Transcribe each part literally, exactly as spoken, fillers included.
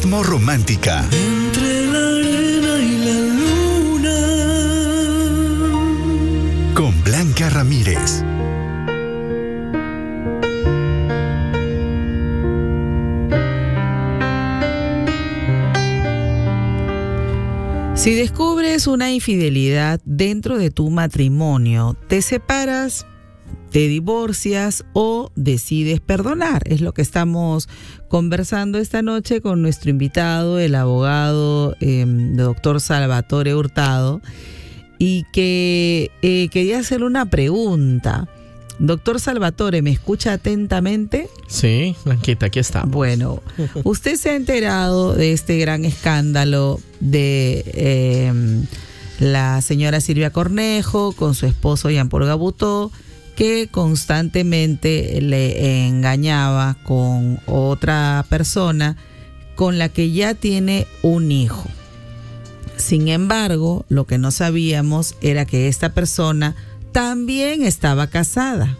Ritmo Romántica. Entre la arena y la luna. Con Blanca Ramírez. Si descubres una infidelidad dentro de tu matrimonio, te separas, te divorcias o decides perdonar. Es lo que estamos conversando esta noche con nuestro invitado, el abogado eh, doctor Salvatore Hurtado, y que eh, quería hacerle una pregunta. Doctor Salvatore, ¿me escucha atentamente? Sí, Blanquita, aquí está. Bueno, usted se ha enterado de este gran escándalo de eh, la señora Silvia Cornejo con su esposo Jean-Paul Gaboutó, que constantemente le engañaba con otra persona con la que ya tiene un hijo. Sin embargo, lo que no sabíamos era que esta persona también estaba casada.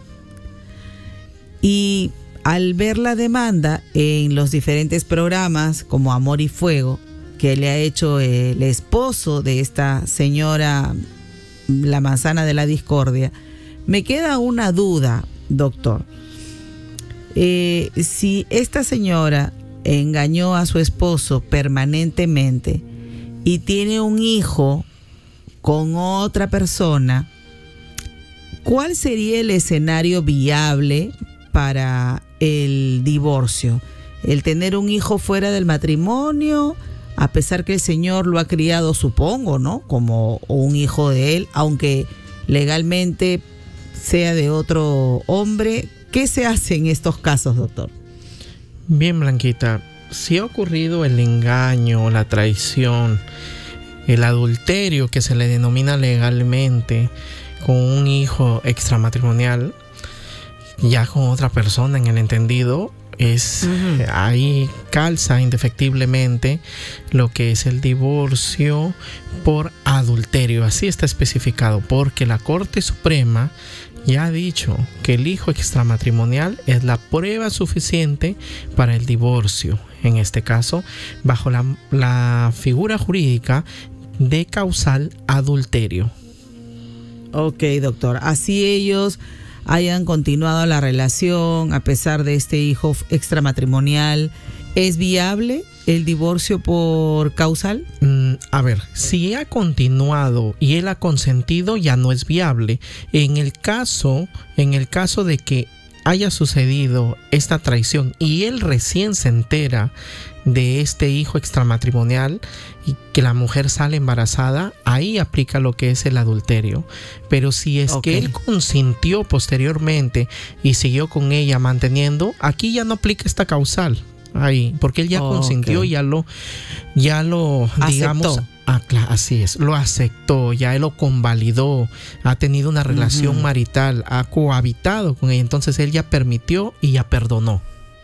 Y al ver la demanda en los diferentes programas como Amor y Fuego que le ha hecho el esposo de esta señora, la manzana de la discordia, me queda una duda, doctor. Eh, si esta señora engañó a su esposo permanentemente y tiene un hijo con otra persona, ¿cuál sería el escenario viable para el divorcio? ¿El tener un hijo fuera del matrimonio, a pesar que el señor lo ha criado, supongo, ¿no?, como un hijo de él, aunque legalmente sea de otro hombre? ¿Qué se hace en estos casos, doctor? Bien, Blanquita, si ha ocurrido el engaño, la traición, el adulterio que se le denomina legalmente, con un hijo extramatrimonial, ya con otra persona en el entendido, es uh-huh. ahí calza indefectiblemente lo que es el divorcio por adulterio. Así está especificado, porque la Corte Suprema ya ha dicho que el hijo extramatrimonial es la prueba suficiente para el divorcio, en este caso bajo la, la figura jurídica de causal adulterio. Ok, doctor. Así ellos hayan continuado la relación a pesar de este hijo extramatrimonial, ¿es viable el divorcio por causal? Mm, a ver, si ha continuado y él ha consentido, ya no es viable. En el caso, en el caso de que haya sucedido esta traición y él recién se entera de este hijo extramatrimonial y que la mujer sale embarazada, ahí aplica lo que es el adulterio. Pero si es okay. que él consintió posteriormente y siguió con ella manteniendo, aquí ya no aplica esta causal. Ahí, porque él ya oh, consintió, okay. ya lo, ya lo, aceptó. digamos, ah, claro, así es, lo aceptó, ya él lo convalidó, ha tenido una relación uh-huh. marital, ha cohabitado con ella, entonces él ya permitió y ya perdonó.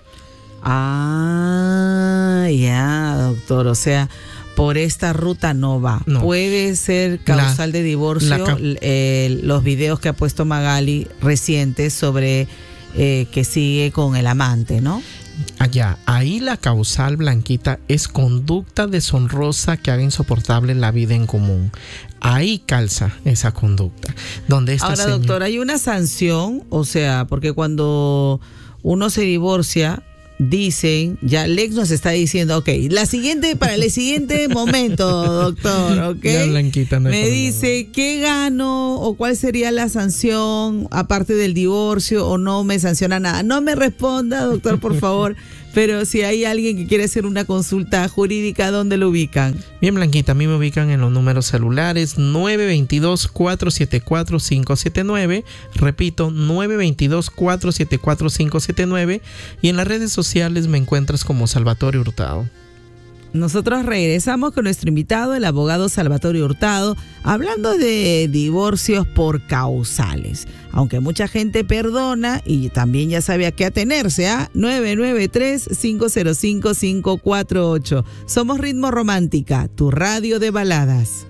Ah, ya, doctor, o sea, por esta ruta no va. No. Puede ser causal la, de divorcio ca- eh, los videos que ha puesto Magali recientes sobre eh, que sigue con el amante, ¿no? Allá, ahí la causal, Blanquita, es conducta deshonrosa que haga insoportable la vida en común. Ahí calza esa conducta. Donde esta Ahora, señora... doctor, ¿hay una sanción? O sea, porque cuando uno se divorcia, dicen, ya Lex nos está diciendo, ok, la siguiente, para el siguiente momento, doctor, ok. Ya, Blanquita, no me dice, ¿qué gano o cuál sería la sanción aparte del divorcio o no me sanciona nada? No me responda, doctor, por favor, pero si hay alguien que quiere hacer una consulta jurídica, ¿dónde lo ubican? Bien, Blanquita, a mí me ubican en los números celulares nueve dos dos, cuatro siete cuatro, cinco siete nueve, repito, nueve dos dos, cuatro siete cuatro, cinco siete nueve, y en las redes sociales me encuentras como Salvatore Hurtado. Nosotros regresamos con nuestro invitado, el abogado Salvatore Hurtado, hablando de divorcios por causales. Aunque mucha gente perdona y también ya sabe a qué atenerse, a nueve nueve tres, cinco cero cinco, cinco cuatro ocho. Somos Ritmo Romántica, tu radio de baladas.